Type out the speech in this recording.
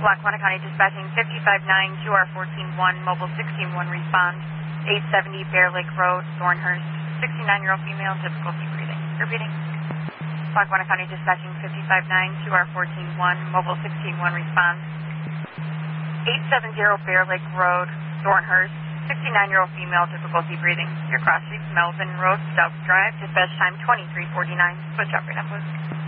Lackawanna County dispatching 559 QR141, mobile 161 respond, 870 Bear Lake Road, Thornhurst, 69-year-old female, difficulty breathing. Repeating. Lackawanna County dispatching 559 QR141, mobile 161 respond, 870 Bear Lake Road, Thornhurst, 69-year-old female, difficulty breathing. Your cross streets, Melvin Road, South Drive, dispatch time 2349. Switch operator, please.